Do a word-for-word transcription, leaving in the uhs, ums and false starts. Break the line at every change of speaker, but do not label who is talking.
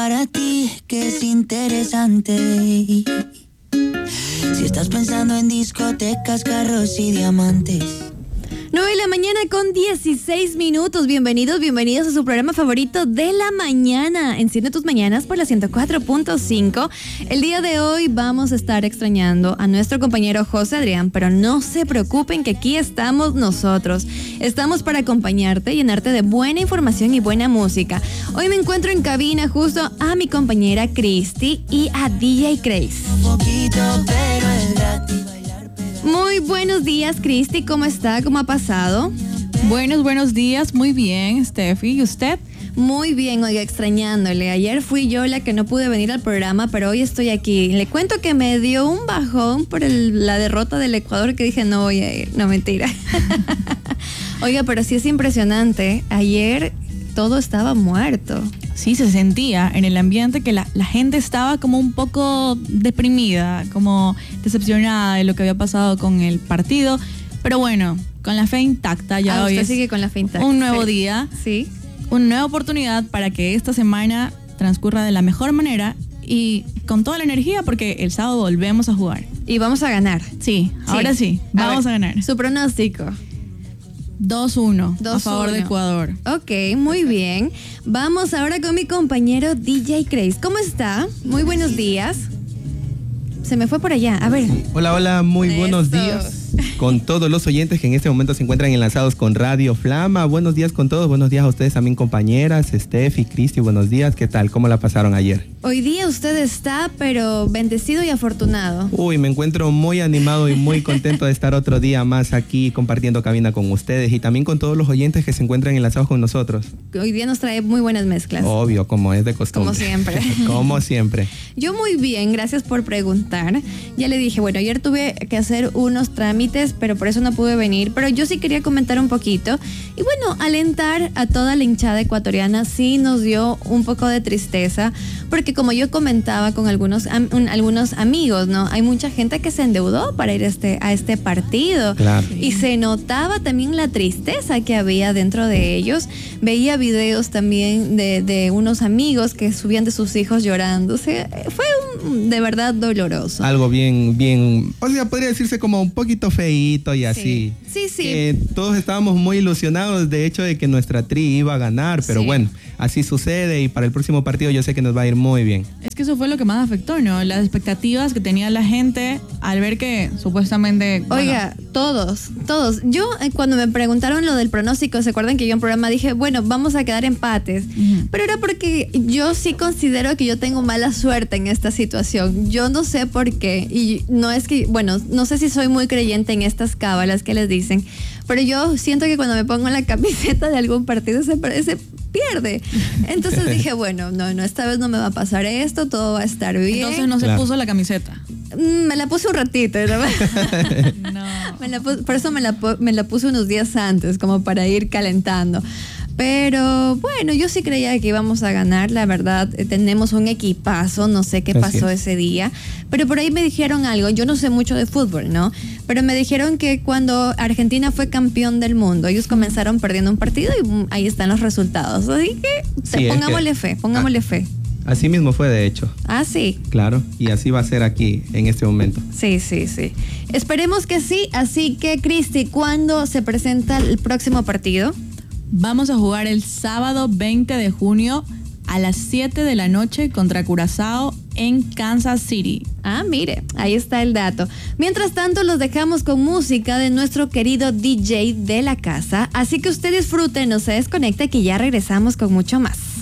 Para ti que es interesante. Si estás pensando en discotecas, carros y diamantes.
nueve de la mañana con dieciséis minutos. Bienvenidos, bienvenidos a su programa favorito de la mañana. Enciende tus mañanas por la ciento cuatro punto cinco. El día de hoy vamos a estar extrañando a nuestro compañero José Adrián, pero no se preocupen que aquí estamos nosotros. Estamos para acompañarte, llenarte de buena información y buena música. Hoy me encuentro en cabina justo a mi compañera Cristi y a D J Craze.
Un poquito, pero es gratis.
Muy buenos días, Cristi. ¿Cómo está? ¿Cómo ha pasado?
Buenos, buenos días. Muy bien, Steffi. ¿Y usted?
Muy bien, oiga, extrañándole. Ayer fui yo la que no pude venir al programa, pero hoy estoy aquí. Le cuento que me dio un bajón por el, la derrota del Ecuador, que dije, no voy a ir. No, mentira. Oiga, pero sí es impresionante. Ayer todo estaba muerto.
Sí, se sentía en el ambiente que la, la gente estaba como un poco deprimida, como decepcionada de lo que había pasado con el partido. Pero bueno, con la fe intacta, ya
ah,
hoy
usted
es
sigue con la fe intacta.
un nuevo
sí.
día,
Sí.
una nueva oportunidad para que esta semana transcurra de la mejor manera y con toda la energía, porque el sábado volvemos a jugar.
Y vamos a ganar.
Sí, sí. Ahora sí, vamos a, a ganar.
Su pronóstico.
dos uno a favor de Ecuador.
Ok, muy bien. Vamos ahora con mi compañero D J Craze. ¿Cómo está? Muy buenos días. Se me fue por allá. A ver.
Hola, hola, muy
Eso.
buenos días con todos los oyentes que en este momento se encuentran enlazados con Radio Flama. Buenos días con todos, buenos días a ustedes también, compañeras, Steffi, Cristi, buenos días. ¿Qué tal? ¿Cómo la pasaron ayer?
Hoy día usted está, pero bendecido y afortunado.
Uy, me encuentro muy animado y muy contento de estar otro día más aquí compartiendo cabina con ustedes y también con todos los oyentes que se encuentran enlazados con nosotros.
Hoy día nos trae muy buenas mezclas.
Obvio, como es de costumbre.
Como siempre.
Como siempre.
Yo muy bien, gracias por preguntar. Ya le dije, bueno, ayer tuve que hacer unos trámites, pero por eso no pude venir. Pero yo sí quería comentar un poquito. Y bueno, alentar a toda la hinchada ecuatoriana sí nos dio un poco de tristeza, porque como yo comentaba con algunos, am, un, algunos amigos, ¿no? Hay mucha gente que se endeudó para ir este, a este partido.
Claro.
Y se notaba también la tristeza que había dentro de ellos. Veía videos también de, de unos amigos que subían de sus hijos llorando. O sea, fue un, de verdad doloroso.
Algo bien, bien, o sea, podría decirse como un poquito feíto y así.
Sí, sí.
Que todos estábamos muy ilusionados de hecho de que nuestra tri iba a ganar, pero
Sí.
bueno, así sucede y para el próximo partido yo sé que nos va a ir muy bien.
Es que eso fue lo que más afectó, ¿no? Las expectativas que tenía la gente al ver que supuestamente...
Oiga,
bueno,
todos, todos. Yo eh, cuando me preguntaron lo del pronóstico, ¿se acuerdan que yo en programa dije, bueno, vamos a quedar empates?
Uh-huh.
Pero era porque yo sí considero que yo tengo mala suerte en esta situación. Yo no sé por qué. Y no es que, bueno, no sé si soy muy creyente en estas cábalas que les dicen, pero yo siento que cuando me pongo la camiseta de algún partido se parece... pierde. Entonces dije, bueno, no, no, esta vez no me va a pasar esto, todo va a estar bien.
entonces no
Claro.
se puso la camiseta.
Mm, Me la puse un ratito, ¿no?
No.
Me la pu- por eso me la, pu- me la puse unos días antes, como para ir calentando. Pero bueno, yo sí creía que íbamos a ganar, la verdad, eh, tenemos un equipazo, no sé qué
Así
pasó
es.
ese día, pero por ahí me dijeron algo, yo no sé mucho de fútbol, ¿no? Pero me dijeron que cuando Argentina fue campeón del mundo, ellos comenzaron perdiendo un partido y mm, ahí están los resultados, así que
Sí, es
pongámosle
que-
fe, pongámosle
Ah.
fe.
Así mismo fue de hecho,
Ah, sí.
claro, y así va a ser aquí en este momento.
Sí, sí, sí. Esperemos que sí. Así que, Cristi, ¿cuándo se presenta el próximo partido?
Vamos a jugar el sábado veinte de junio a las siete de la noche contra Curazao en Kansas City.
Ah, mire, ahí está el dato. Mientras tanto, los dejamos con música de nuestro querido D J de la casa. Así que usted disfrute, no se desconecte, que ya regresamos con mucho más.